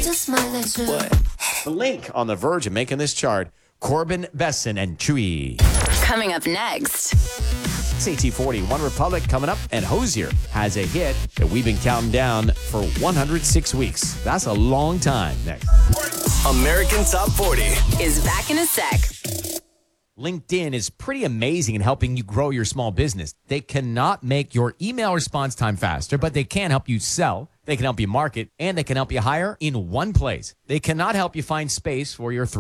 What? The Link on the verge of making this chart. Corbin Besson and Chewy. Coming up next. AT40, One Republic coming up, and Hozier has a hit that we've been counting down for 106 weeks. That's a long time. Next. American Top 40 Is back in a sec. LinkedIn is pretty amazing in helping you grow your small business. They cannot make your email response time faster, but they can help you sell. They can help you market, and they can help you hire in one place. They cannot help you find space for your